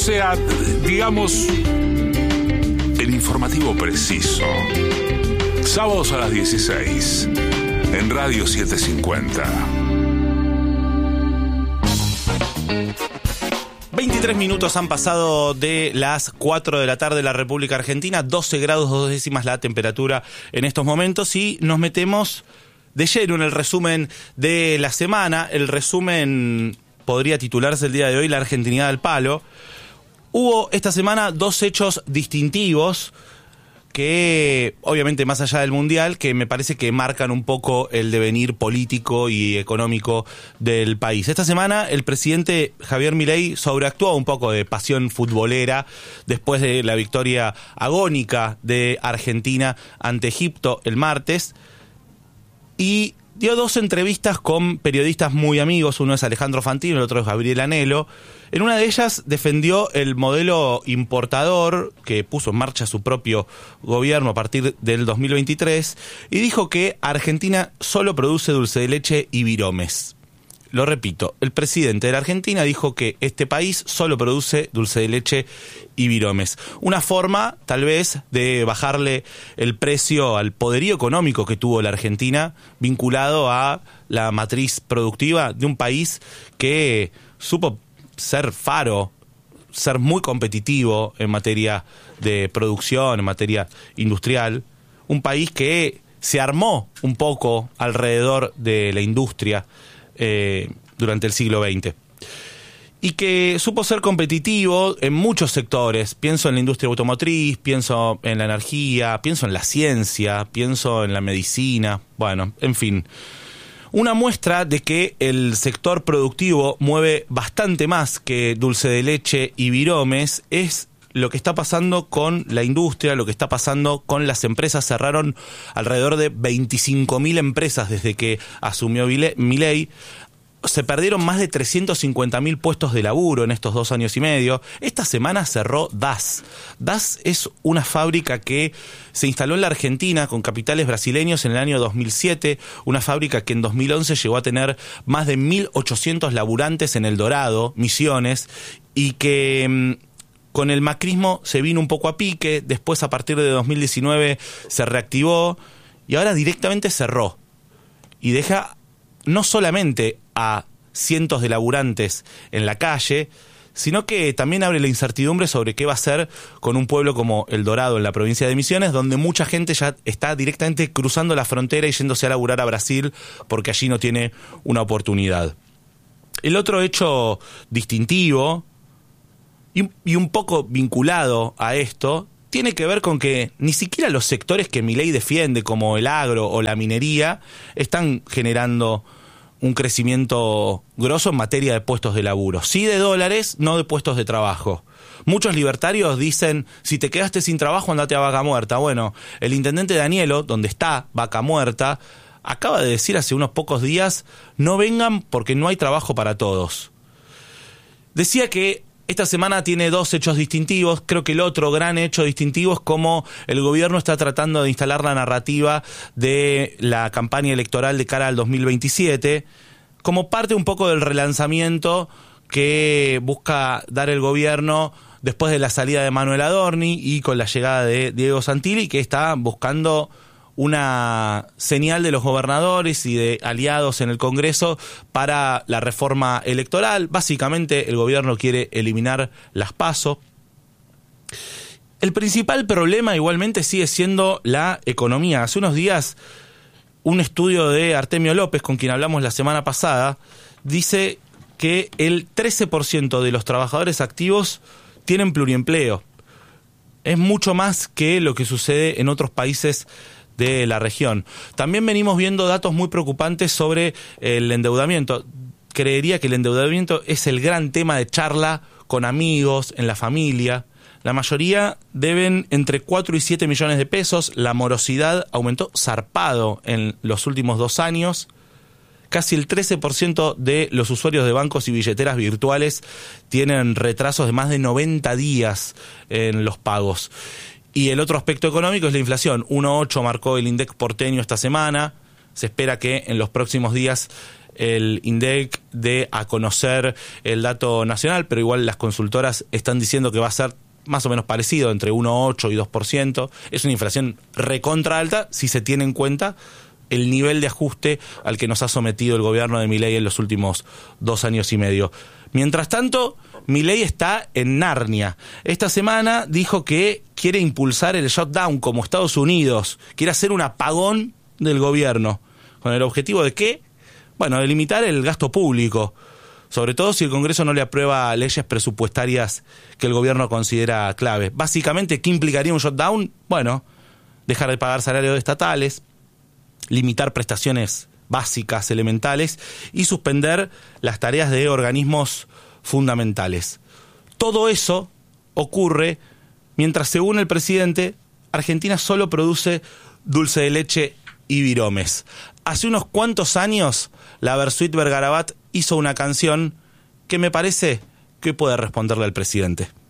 sea, digamos, el informativo preciso. Sábados a las 16, en Radio 750. 23 minutos han pasado de las 4 de la tarde en la República Argentina, 12 grados 2 décimas la temperatura en estos momentos, y nos metemos de lleno en el resumen de la semana. El resumen podría titularse el día de hoy La Argentinidad al Palo. Hubo esta semana dos hechos distintivos que, obviamente más allá del Mundial, que me parece que marcan un poco el devenir político y económico del país. Esta semana el presidente Javier Milei sobreactuó un poco de pasión futbolera después de la victoria agónica de Argentina ante Egipto el martes, y dio dos entrevistas con periodistas muy amigos. Uno es Alejandro Fantino, el otro es Gabriel Anelo. En una de ellas defendió el modelo importador que puso en marcha su propio gobierno a partir del 2023 y dijo que Argentina solo produce dulce de leche y viromes. Lo repito, el presidente de la Argentina dijo que este país solo produce dulce de leche y viromes. Una forma, tal vez, de bajarle el precio al poderío económico que tuvo la Argentina, vinculado a la matriz productiva de un país que supo ser faro, ser muy competitivo en materia de producción, en materia industrial. Un país que se armó un poco alrededor de la industria durante el siglo XX. Y que supo ser competitivo en muchos sectores. Pienso en la industria automotriz, pienso en la energía, pienso en la ciencia, pienso en la medicina, bueno, en fin. Una muestra de que el sector productivo mueve bastante más que dulce de leche y viromes es lo que está pasando con la industria, lo que está pasando con las empresas. Cerraron alrededor de 25.000 empresas desde que asumió Milei. Se perdieron más de 350.000 puestos de laburo en estos 2 años y medio. Esta semana cerró DAS. DAS es una fábrica que se instaló en la Argentina con capitales brasileños en el año 2007. Una fábrica que en 2011 llegó a tener más de 1.800 laburantes en El Dorado, Misiones, y que con el macrismo se vino un poco a pique. Después, a partir de 2019, se reactivó y ahora directamente cerró. Y deja no solamente a cientos de laburantes en la calle, sino que también abre la incertidumbre sobre qué va a hacer con un pueblo como El Dorado, en la provincia de Misiones, donde mucha gente ya está directamente cruzando la frontera y yéndose a laburar a Brasil porque allí no tiene una oportunidad. El otro hecho distintivo y un poco vinculado a esto tiene que ver con que ni siquiera los sectores que Milei defiende, como el agro o la minería, están generando un crecimiento grosso en materia de puestos de laburo. Sí de dólares, no de puestos de trabajo. Muchos libertarios dicen, si te quedaste sin trabajo, andate a Vaca Muerta. Bueno, el intendente Danielo, donde está Vaca Muerta, acaba de decir hace unos pocos días, no vengan porque no hay trabajo para todos. Decía que esta semana tiene dos hechos distintivos. Creo que el otro gran hecho distintivo es cómo el gobierno está tratando de instalar la narrativa de la campaña electoral de cara al 2027, como parte un poco del relanzamiento que busca dar el gobierno después de la salida de Manuel Adorni y con la llegada de Diego Santilli, que está buscando una señal de los gobernadores y de aliados en el Congreso para la reforma electoral. Básicamente el gobierno quiere eliminar las PASO. El principal problema igualmente sigue siendo la economía. Hace unos días un estudio de Artemio López, con quien hablamos la semana pasada, dice que el 13% de los trabajadores activos tienen pluriempleo. Es mucho más que lo que sucede en otros países de la región. También venimos viendo datos muy preocupantes sobre el endeudamiento. Creería que el endeudamiento es el gran tema de charla con amigos, en la familia. La mayoría deben entre 4 y 7 millones de pesos. La morosidad aumentó zarpado en los últimos 2 años. Casi el 13% de los usuarios de bancos y billeteras virtuales tienen retrasos de más de 90 días en los pagos. Y el otro aspecto económico es la inflación. 1,8 marcó el INDEC porteño esta semana. Se espera que en los próximos días el INDEC dé a conocer el dato nacional, pero igual las consultoras están diciendo que va a ser más o menos parecido, entre 1,8 y 2%. Es una inflación recontra alta si se tiene en cuenta el nivel de ajuste al que nos ha sometido el gobierno de Milei en los últimos 2 años y medio. Mientras tanto, Milei está en Narnia. Esta semana dijo que quiere impulsar el shutdown como Estados Unidos, quiere hacer un apagón del gobierno. ¿Con el objetivo de qué? Bueno, de limitar el gasto público, sobre todo si el Congreso no le aprueba leyes presupuestarias que el gobierno considera clave. Básicamente, ¿qué implicaría un shutdown? Bueno, dejar de pagar salarios estatales, limitar prestaciones básicas, elementales, y suspender las tareas de organismos fundamentales. Todo eso ocurre mientras, según el presidente, Argentina solo produce dulce de leche y viromes. Hace unos cuantos años, la Versuit Vergarabat hizo una canción que me parece que puede responderle al presidente.